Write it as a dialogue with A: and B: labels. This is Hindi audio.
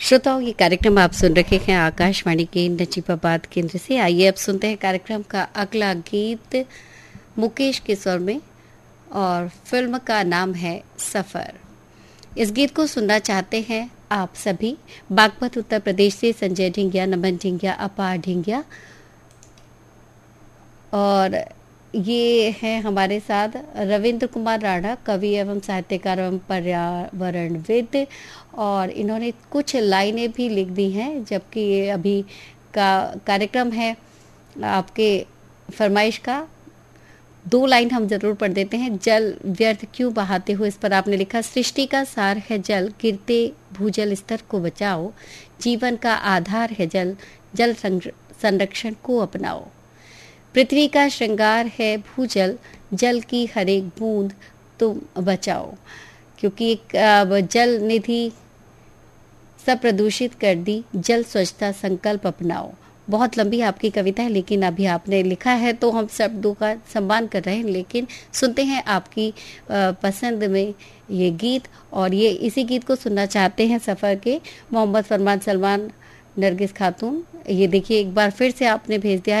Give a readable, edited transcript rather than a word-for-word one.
A: श्रोताओं, ये कार्यक्रम आप सुन रहे हैं आकाशवाणी के नजीबाबाद केंद्र से। आइए अब सुनते हैं कार्यक्रम का अगला गीत मुकेश के स्वर में, और फिल्म का नाम है सफर। इस गीत को सुनना चाहते हैं आप सभी बागपत उत्तर प्रदेश से संजय ढिंगिया, नमन ढिंगिया, अपार ढिंगिया, और ये हैं हमारे साथ रविंद्र कुमार राणा, कवि एवं साहित्यकार एवं पर्यावरणविद, और इन्होंने कुछ लाइनें भी लिख दी हैं। जबकि ये अभी का कार्यक्रम है आपके फरमाइश का, 2 लाइन हम जरूर पढ़ देते हैं। जल व्यर्थ क्यों बहाते हो, इस पर आपने लिखा, सृष्टि का सार है जल, गिरते भूजल स्तर को बचाओ, जीवन का आधार है जल, जल संरक्षण को अपनाओ। पृथ्वी का श्रृंगार है भूजल, जल की हर एक बूंद तुम बचाओ। क्योंकि एक जल निधि सब प्रदूषित कर दी, जल स्वच्छता संकल्प अपनाओ। बहुत लंबी आपकी कविता है, लेकिन अभी आपने लिखा है तो हम शब्दों का सम्मान कर रहे हैं। लेकिन सुनते हैं आपकी पसंद में ये गीत, और ये इसी गीत को सुनना चाहते हैं सफ़र के मोहम्मद फरमान सलमान, नरगिस खातून। ये देखिए, एक बार फिर से आपने भेज दिया है।